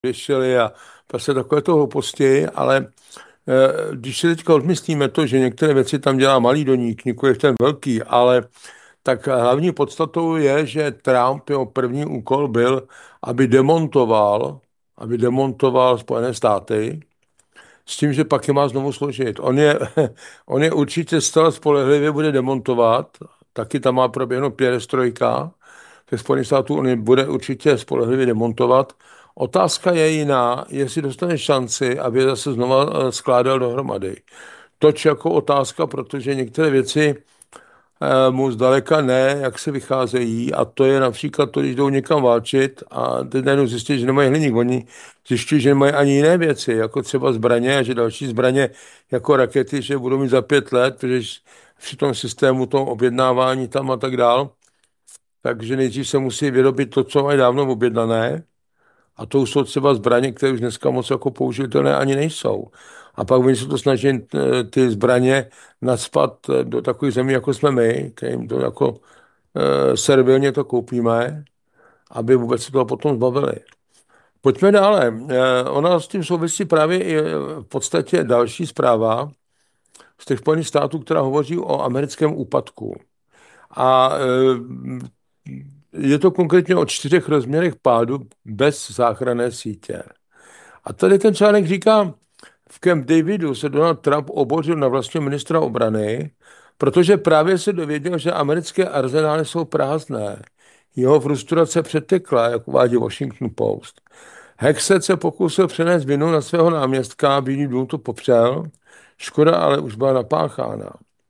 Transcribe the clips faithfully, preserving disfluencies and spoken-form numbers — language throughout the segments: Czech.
řešili a prostě takové to hlouposti, ale eh, když si teďka odmyslíme to, že některé věci tam dělá malý doník, nikoliv ten velký, ale tak hlavní podstatou je, že Trump, jeho první úkol byl, aby demontoval, aby demontoval Spojené státy, s tím, že pak je má znovu složit. On je, on je určitě zcela spolehlivě bude demontovat, taky tam má proběhnout pěrestrojka, těch Spojených států on je bude určitě spolehlivě demontovat. Otázka je jiná, jestli dostane šanci, aby je zase znova eh, skládal dohromady. Toč jako otázka, protože některé věci eh, mu zdaleka ne, jak se vycházejí, a to je například to, když jdou někam válčit a teď najednou zjistí, že nemají hliník. Oni zjišťují, že nemají ani jiné věci, jako třeba zbraně, a že další zbraně jako rakety, že budou mít za pět let, protože při tom systému, tom objednávání tam a tak dál. Takže nejdřív se musí vyrobit to, co mají dávno objednané, a to už jsou třeba zbraně, které už dneska moc jako použitelné ani nejsou. A pak oni se to snaží eh, ty zbraně nacpat eh, do takových zemí, jako jsme my, kterým to jako e, servilně to koupíme, aby vůbec se toho potom zbavili. Pojďme dále. E, ona s tím souvisí právě i eh, v podstatě další zpráva z těch Spojených států, která hovoří o americkém úpadku. A e, je to konkrétně o čtyřech rozměrech pádu bez záchranné sítě. A tady ten článek říká, v Camp Davidu se Donald Trump obořil na vlastního ministra obrany, protože právě se dověděl, že americké arzenály jsou prázdné. Jeho frustrace přetekla, jak uvádí Washington Post. Hexet se pokusil přenést vinu na svého náměstka, Bílý dům to popřel, škoda ale už byla napáchána.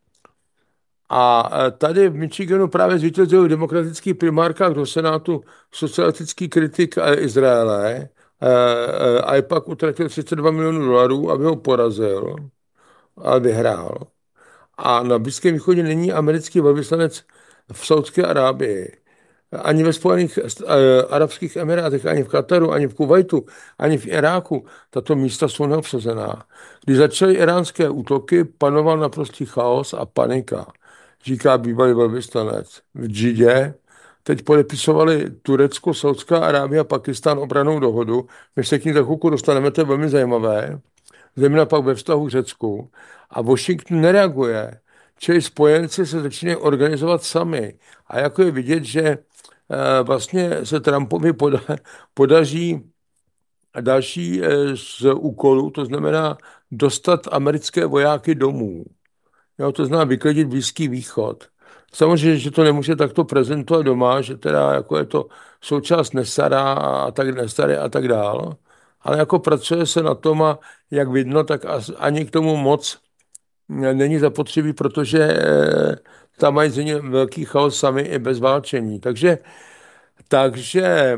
A tady v Michiganu právě zvítězil v demokratických primárkách do Senátu socialistický kritik Izraele, a i pak utratil třicet dva milionů dolarů, aby ho porazil, ale vyhrál. A na Blízkém východě není americký velvyslanec v Saudské Arábii, ani ve Spojených arabských emirátech, ani v Kataru, ani v Kuvajtu, ani v Iráku. Tato místa jsou neobsazená. Když začaly iránské útoky, panoval naprostý chaos a panika, říká bývalý velvyslanec. V Džidě teď podepisovali Turecko, Saudská Arábie a Pakistán obrannou dohodu. My se k ní za chvilku dostaneme, to je velmi zajímavé. Zejména pak ve vztahu k Řecku. A Washington nereaguje. Čili spojenci se začínají organizovat sami. A jako je vidět, že vlastně se Trumpovi podaří další z úkolů, to znamená dostat americké vojáky domů. Jo, to znamená vyklidit Blízký východ. Samozřejmě, že to nemůže takto prezentovat doma, že teda jako je to součást Nesara a tak, Nesary a tak dál, ale jako pracuje se na tom a jak vidno, tak ani k tomu moc není zapotřebí, protože tam mají země velký chaos sami i bez válčení. Takže, takže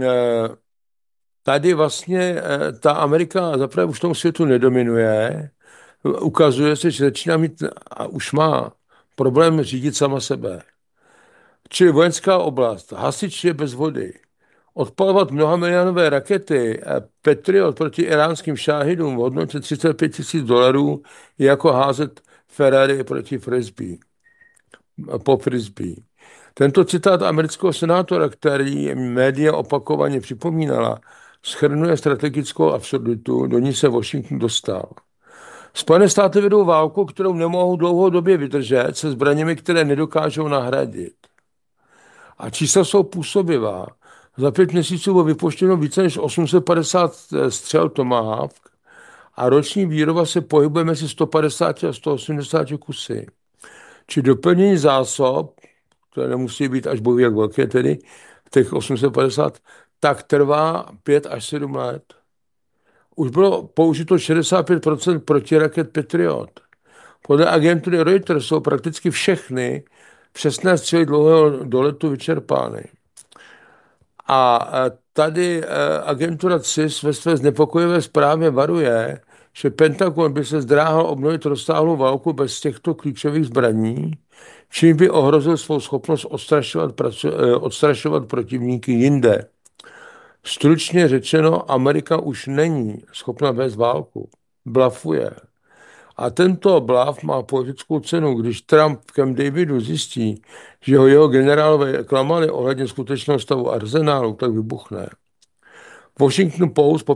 tady vlastně ta Amerika zaprvé už v tom světu nedominuje, ukazuje se, že začíná mít a už má problém řídit sama sebe. Čili vojenská oblast, hasič je bez vody, odpalovat mnohamilionové rakety Patriot proti iránským šáhidům v hodnotě třicet pět tisíc dolarů je jako házet Ferrari proti Frisbee, po Frisbee. Tento citát amerického senátora, který média opakovaně připomínala, shrnuje strategickou absurditu, do ní se Washington dostal. Spojené státy vedou válku, kterou nemohou dlouhodobě vydržet, se zbraněmi, které nedokážou nahradit. A čísla jsou působivá. Za pět měsíců bylo vypoštěno více než osm set padesát střel Tomahawk a roční výroba se pohybuje mezi sto padesát a sto osmdesát kusy. Či doplnění zásob, které nemusí být až bohu jak velké tedy, těch osm set padesát, tak trvá pět až sedm let. Už bylo použito šedesát pět procent protiraket Patriot. Podle agentury Reuters jsou prakticky všechny přesné střely dlouhého doletu vyčerpány. A tady agentura C I S ve své znepokojivé zprávě varuje, že Pentagon by se zdráhal obnovit rozsáhlou válku bez těchto klíčových zbraní, čím by ohrozil svou schopnost odstrašovat, odstrašovat protivníky jinde. Stručně řečeno, Amerika už není schopna vést válku. Blafuje. A tento blaf má politickou cenu. Když Trump v Camp Davidu zjistí, že ho jeho generálové klamali ohledně skutečného stavu arzenálu, tak vybuchne. Washington Post